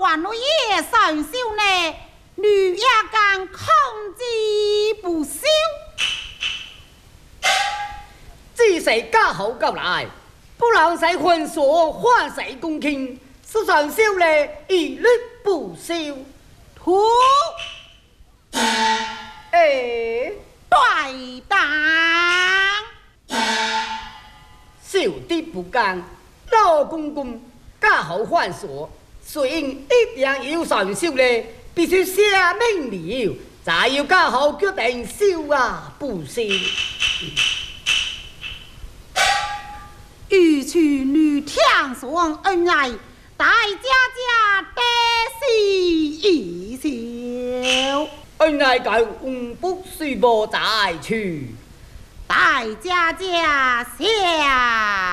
还我也上修呢，女也敢控制不休。 只是家好够来，不让谁混所换谁公卿，是上修嘞一律不休。 徒哎， 对当。 小弟不干，老公公家好换所，虽然一定要上修嘞，必须写明了，才要家好决定修啊不修。 与处女天上恩爱，大家家得是一笑。 恩爱该不须不在处。 大家家下。